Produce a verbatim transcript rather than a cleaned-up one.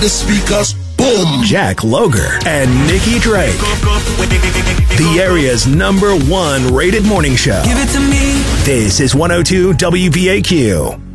the speakers, boom. Jack Loger and Nikki Drake. The area's number one rated morning show. Give it to me. This is one oh two W B A Q.